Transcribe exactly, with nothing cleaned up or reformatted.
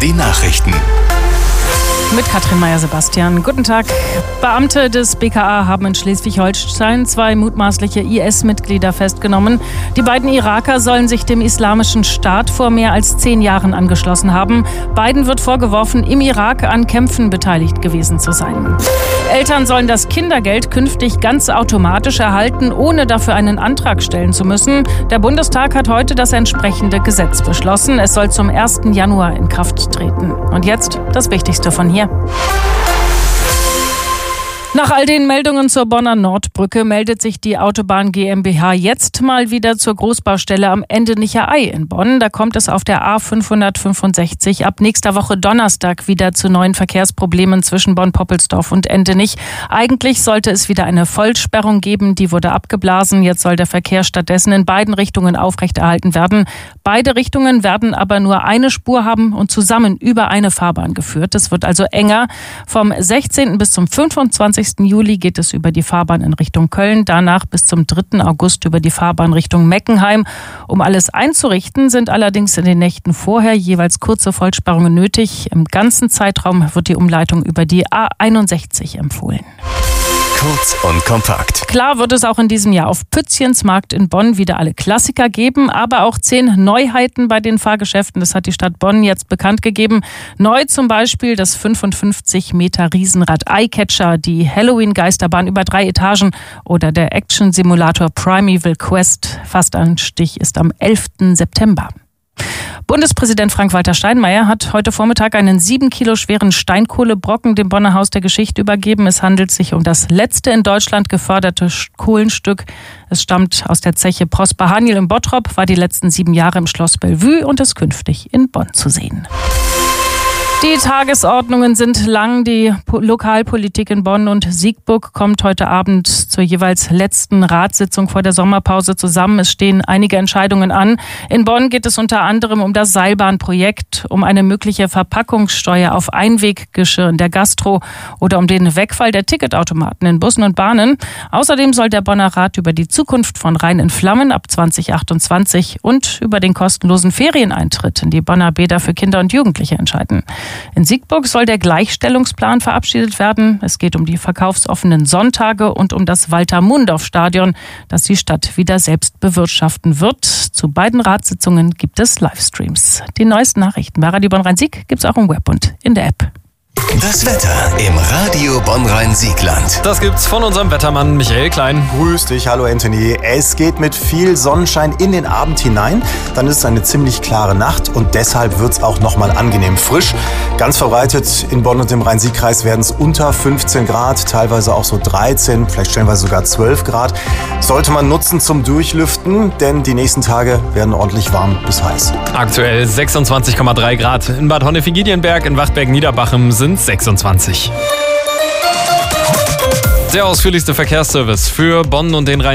die Nachrichten. Mit Katrin Meyer-Sebastian. Guten Tag. Beamte des B K A haben in Schleswig-Holstein zwei mutmaßliche I S-Mitglieder festgenommen. Die beiden Iraker sollen sich dem Islamischen Staat vor mehr als zehn Jahren angeschlossen haben. Beiden wird vorgeworfen, im Irak an Kämpfen beteiligt gewesen zu sein. Eltern sollen das Kindergeld künftig ganz automatisch erhalten, ohne dafür einen Antrag stellen zu müssen. Der Bundestag hat heute das entsprechende Gesetz beschlossen. Es soll zum ersten Januar in Kraft treten. Und jetzt das Wichtigste von hier. Nach all den Meldungen zur Bonner Nordbrücke meldet sich die Autobahn GmbH jetzt mal wieder zur Großbaustelle am Endenicher Ei in Bonn. Da kommt es auf der A fünfhundertfünfundsechzig ab nächster Woche Donnerstag wieder zu neuen Verkehrsproblemen zwischen Bonn-Poppelsdorf und Endenich. Eigentlich sollte es wieder eine Vollsperrung geben, die wurde abgeblasen. Jetzt soll der Verkehr stattdessen in beiden Richtungen aufrechterhalten werden. Beide Richtungen werden aber nur eine Spur haben und zusammen über eine Fahrbahn geführt. Es wird also enger. Vom sechzehnten bis zum fünfundzwanzigsten Juli geht es über die Fahrbahn in Richtung Köln, danach bis zum dritten August über die Fahrbahn Richtung Meckenheim. Um alles einzurichten, sind allerdings in den Nächten vorher jeweils kurze Vollsperrungen nötig. Im ganzen Zeitraum wird die Umleitung über die A einundsechzig empfohlen. Kurz und kompakt. Klar wird es auch in diesem Jahr auf Pützchens Markt in Bonn wieder alle Klassiker geben, aber auch zehn Neuheiten bei den Fahrgeschäften. Das hat die Stadt Bonn jetzt bekannt gegeben. Neu zum Beispiel das fünfundfünfzig Meter Riesenrad Eyecatcher, die Halloween-Geisterbahn über drei Etagen oder der Action-Simulator Primeval Quest. Fastanstich ist am elften September. Bundespräsident Frank-Walter Steinmeier hat heute Vormittag einen sieben Kilo schweren Steinkohlebrocken dem Bonner Haus der Geschichte übergeben. Es handelt sich um das letzte in Deutschland geförderte Kohlenstück. Es stammt aus der Zeche Prosper Haniel im Bottrop, war die letzten sieben Jahre im Schloss Bellevue und ist künftig in Bonn zu sehen. Die Tagesordnungen sind lang. Die Lokalpolitik in Bonn und Siegburg kommt heute Abend zur jeweils letzten Ratssitzung vor der Sommerpause zusammen. Es stehen einige Entscheidungen an. In Bonn geht es unter anderem um das Seilbahnprojekt, um eine mögliche Verpackungssteuer auf Einweggeschirr in der Gastro oder um den Wegfall der Ticketautomaten in Bussen und Bahnen. Außerdem soll der Bonner Rat über die Zukunft von Rhein in Flammen ab zwanzig achtundzwanzig und über den kostenlosen Ferieneintritt in die Bonner Bäder für Kinder und Jugendliche entscheiden. In Siegburg soll der Gleichstellungsplan verabschiedet werden. Es geht um die verkaufsoffenen Sonntage und um das Walter-Mundorf-Stadion, das die Stadt wieder selbst bewirtschaften wird. Zu beiden Ratssitzungen gibt es Livestreams. Die neuesten Nachrichten bei Radio Bonn-Rhein-Sieg gibt es auch im Web und in der App. Das Wetter im Radio Bonn-Rhein-Siegland. Das gibt's von unserem Wettermann Michael Klein. Grüß dich, hallo Anthony. Es geht mit viel Sonnenschein in den Abend hinein. Dann ist es eine ziemlich klare Nacht und deshalb wird's auch nochmal angenehm frisch. Ganz verbreitet in Bonn und im Rhein-Sieg-Kreis werden es unter fünfzehn Grad, teilweise auch so dreizehn, vielleicht stellenweise sogar zwölf Grad. Sollte man nutzen zum Durchlüften, denn die nächsten Tage werden ordentlich warm bis heiß. Aktuell sechsundzwanzig Komma drei Grad. In Bad Honnefing-Giedienberg, in Wachtberg-Niederbachem sind sechsundzwanzig. Der ausführlichste Verkehrsservice für Bonn und den Rhein